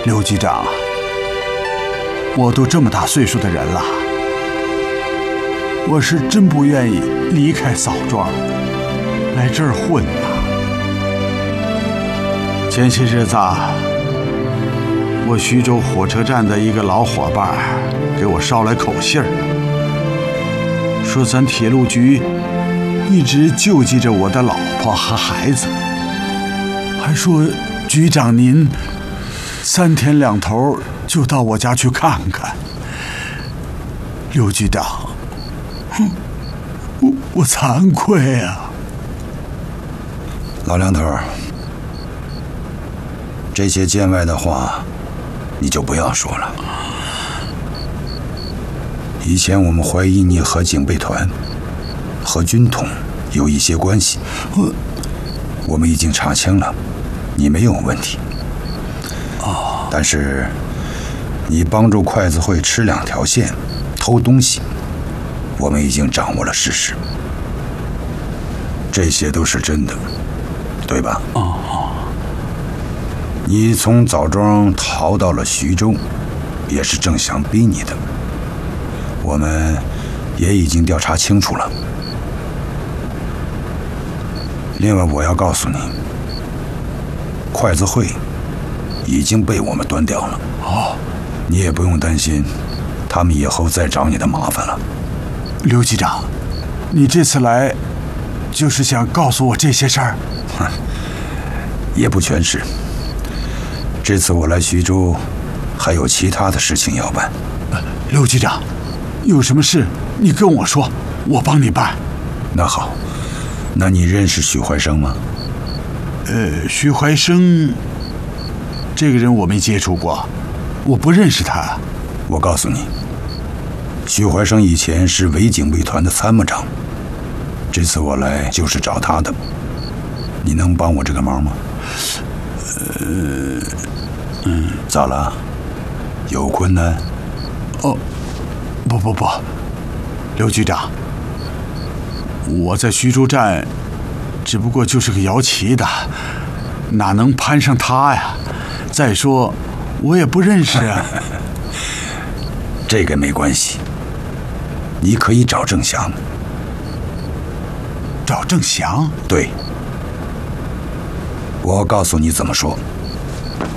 刘局长，我都这么大岁数的人了，我是真不愿意离开枣庄，来这儿混呐。前些日子，我徐州火车站的一个老伙伴给我捎来口信儿，说咱铁路局一直救济着我的老婆和孩子，还说局长您3天2头就到我家去看看。刘局长，我惭愧啊。 老梁头，这些见外的话你就不要说了。以前我们怀疑你和警备团和军统有一些关系，我们已经查清了，你没有问题。但是你帮助筷子会吃2条线偷东西，我们已经掌握了事实，这些都是真的，对吧？你从枣庄逃到了徐州，也是郑祥逼你的，我们也已经调查清楚了。另外我要告诉你，筷子会已经被我们端掉了。你也不用担心他们以后再找你的麻烦了。 刘局长，你这次来就是想告诉我这些事儿？ 也不全是，这次我来徐州还有其他的事情要办。 刘局长，有什么事你跟我说，我帮你办。 那好，那你认识许怀生吗？ 许怀生这个人我没接触过，我不认识他。 我告诉你，许怀生以前是伪警备团的参谋长，这次我来就是找他的。你能帮我这个忙吗？咋了？有困难？ 不，刘局长，我在徐州站只不过就是个摇旗的，哪能攀上他呀？再说我也不认识啊。 这个没关系，你可以找郑祥。 找郑祥？ 对，我告诉你怎么说。